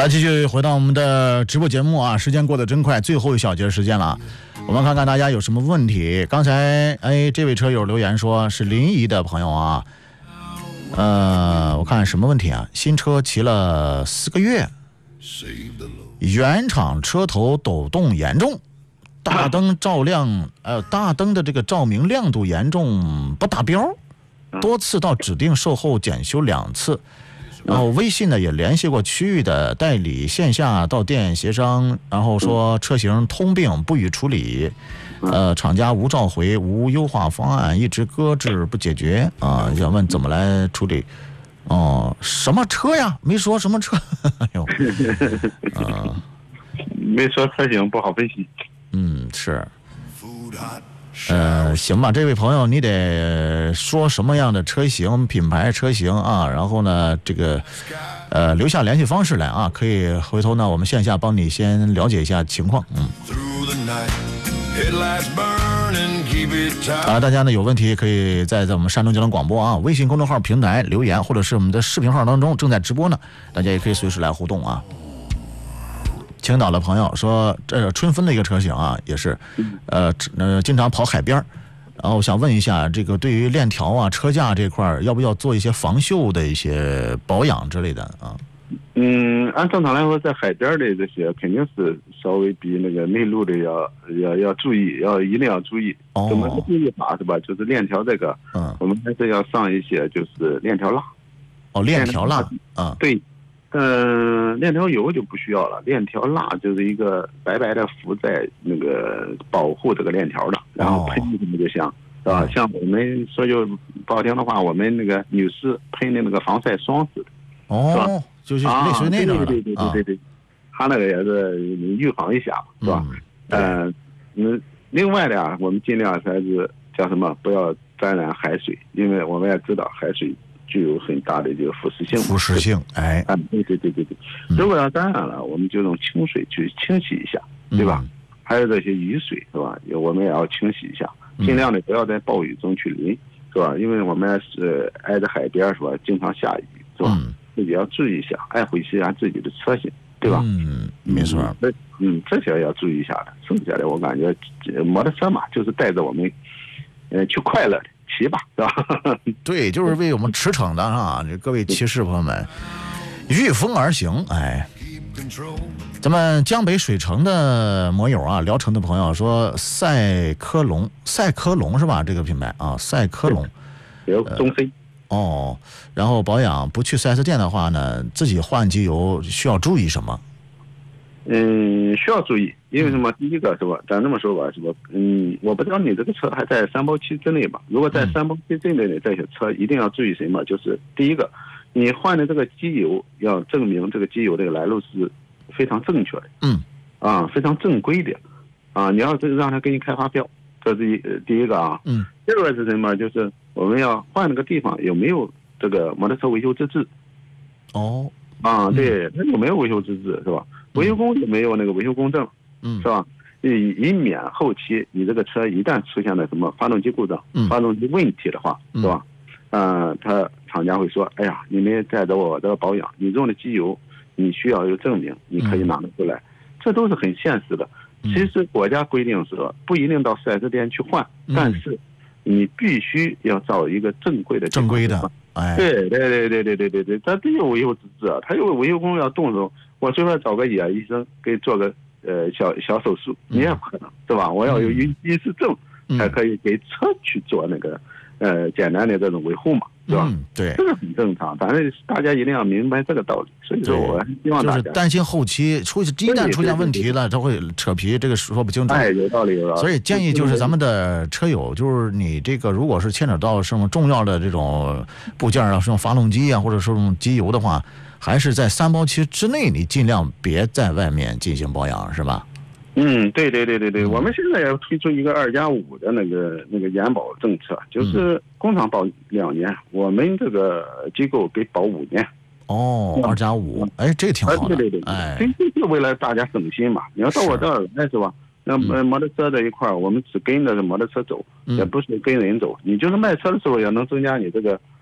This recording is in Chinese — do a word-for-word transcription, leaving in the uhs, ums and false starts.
来，继续回到我们的直播节目啊，时间过得真快，最后一小节时间了，我们看看大家有什么问题。刚才哎，这位车友留言说是临沂的朋友啊，呃，我看什么问题啊？新车骑了四个月，原厂车头抖动严重，大灯照亮，呃，大灯的这个照明亮度严重不达标，多次到指定售后检修两次。然后微信呢也联系过区域的代理，线下到店协商，然后说车型通病不予处理，呃，厂家无召回无优化方案，一直搁置不解决啊，想问怎么来处理？哦，什么车呀？没说什么车。哎呦，啊， 没说车型不好分析。 嗯，是。呃，行吧，这位朋友，你得说什么样的车型、品牌、车型啊？然后呢，这个，呃，留下联系方式来啊，可以回头呢，我们线下帮你先了解一下情况。嗯。啊，大家呢有问题可以在在我们山东交通广播啊微信公众号平台留言，或者是我们的视频号当中正在直播呢，大家也可以随时来互动啊。青岛的朋友说，这春分的一个车型啊，也是，呃呃，经常跑海边，然后想问一下，这个对于链条啊、车架这块，要不要做一些防锈的一些保养之类的啊？ 嗯，按正常来说，在海边的这些肯定是稍微比那个内陆的要要要注意，要一定要注意。 哦， 怎么个注意法是吧？就是链条这个，嗯，我们还是要上一些就是链条蜡。 哦，链条蜡啊， 对。嗯、呃，链条油就不需要了，链条蜡就是一个白白的浮在那个保护这个链条的，然后喷什么就行，是吧？像我们说句不好听的话，我们那个女士喷的那个防晒霜似的， 哦，是吧？就是类似于那种的， 对对对对对对，它那个也是预防一下，是吧？嗯，嗯，另外的啊，我们尽量还是叫什么，不要沾染海水，因为我们也知道海水具有很大的这个腐蚀性。 腐蚀性，哎， 啊，对对对对对，如果要沾染了，我们就用清水去清洗一下，对吧？嗯、还有这些雨水，是吧？我们也要清洗一下，尽量的不要在暴雨中去淋，是吧？因为我们是挨着海边，是吧？经常下雨，是吧？嗯、自己要注意一下，爱护一下自己的车型，对吧？ 嗯，没错。 嗯，嗯这些要注意一下的。剩下的我感觉摩托车嘛，就是带着我们，呃，去快乐的。骑吧，是吧？ 对，就是为我们驰骋的啊！各位骑士朋友们，御风而行，哎。咱们江北水城的摩友啊，聊城的朋友说，赛科龙，赛科龙是吧？这个品牌啊，赛科龙， 有中 C、 呃。哦，然后保养不去 四 S 店的话呢，自己换机油需要注意什么？ 嗯，需要注意，因为什么？第一个是吧？咱这么说吧，是吧？嗯，我不知道你这个车还在三包期之内吧？如果在三包期之内的这些车，一定要注意什么？就是第一个，你换的这个机油要证明这个机油这个来路是非常正确的， 嗯， 啊，非常正规的，啊，你要是让他给你开发票，这是一第一个啊， 嗯， 第二个是什么？就是我们要换那个地方有没有这个摩托车维修资质？ 哦， 啊，对，他有没有维修资质是吧？维修工有没有那个维修工证， 嗯， 是吧？以以免后期你这个车一旦出现了什么发动机故障、 嗯、 发动机问题的话，是吧？嗯、呃，他厂家会说，哎呀，你们带着我这个保养，你用的机油你需要有证明，你可以拿得出来，嗯、这都是很现实的。其实国家规定是不一定到 四 S 店去换， 嗯、 但是你必须要找一个正规的正规的。哎， 对对对对对对对对，他得有维修资质啊，他有维修工要动手，我随便找个野医生给做个呃小小手术，你也不可能，是吧？我要有医医师证，才可以给车去做那个呃简单的这种维护嘛，是吧？ 嗯，对， 这个很正常，反正大家一定要明白这个道理。所以说，我希望大家就是担心后期出一旦出现问题了，他会扯皮，这个说不清楚。 哎，有道理，有道理。 所以建议就是咱们的车友，就是你这个如果是牵扯到什么重要的这种部件啊，像发动机啊，或者说这种机油的话，还是在三包期之内，你尽量别在外面进行保养，是吧？ 嗯，对对对对对，我们现在要推出一个二加五的那个那个延保政策，就是工厂保两年，我们这个机构给保五年。 哦，二加五，哎，这个挺好的。 对对对， 哎， 这是为了大家省心嘛。你要到我这儿来是吧？那摩托车这一块，我们只跟着摩托车走，也不是跟人走。你就是卖车的时候，也能增加你这个